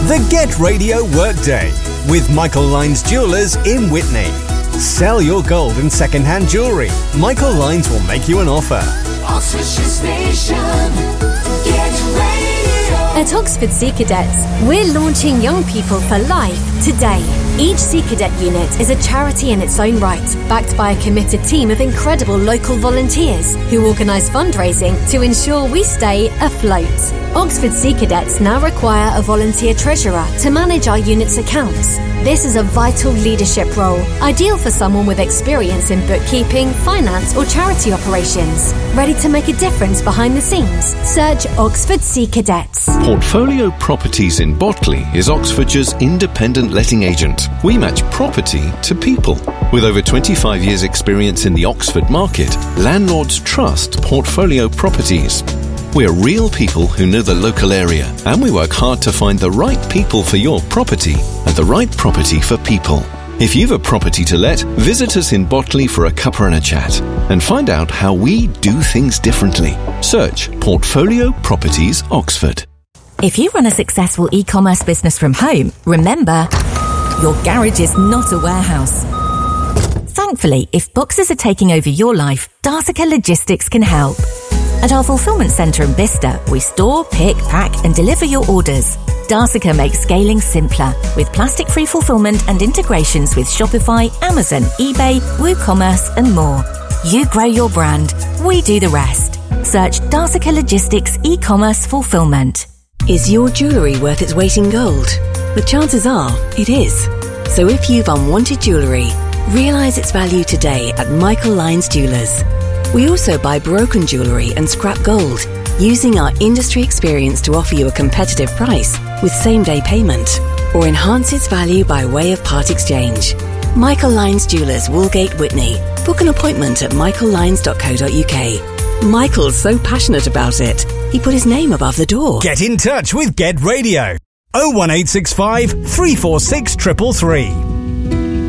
The Get Radio Workday with Michael Lyons Jewellers in Witney. Sell your gold and second-hand jewellery. Michael Lyons will make you an offer. Oxfordshire Station, Get Radio. At Oxford Sea Cadets, we're launching Young People for Life today. Each Sea Cadet unit is a charity in its own right, backed by a committed team of incredible local volunteers who organise fundraising to ensure we stay afloat. Oxford Sea Cadets now require a volunteer treasurer to manage our unit's accounts. This is a vital leadership role, ideal for someone with experience in bookkeeping, finance or charity operations. Ready to make a difference behind the scenes? Search Oxford Sea Cadets. Portfolio Properties in Botley is Oxfordshire's independent letting agent. We match property to people. With over 25 years' experience in the Oxford market, landlords trust Portfolio Properties. We're real people who know the local area, and we work hard to find the right people for your property and the right property for people. If you've a property to let, visit us in Botley for a cuppa and a chat and find out how we do things differently. Search Portfolio Properties Oxford. If you run a successful e-commerce business from home, remember, your garage is not a warehouse. Thankfully, if boxes are taking over your life, Darsica Logistics can help. At our fulfillment centre in Bicester, we store, pick, pack and deliver your orders. Darsica makes scaling simpler with plastic-free fulfillment and integrations with Shopify, Amazon, eBay, WooCommerce and more. You grow your brand, we do the rest. Search Darsica Logistics e-commerce fulfillment. Is your jewellery worth its weight in gold? The chances are it is. So if you've unwanted jewellery, realise its value today at Michael Lyons Jewellers. We also buy broken jewellery and scrap gold, using our industry experience to offer you a competitive price with same-day payment, or enhance its value by way of part exchange. Michael Lyons Jewellers, Woolgate, Witney. Book an appointment at michaellyons.co.uk. Michael's so passionate about it, he put his name above the door. Get in touch with Get Radio. 01865 346 333.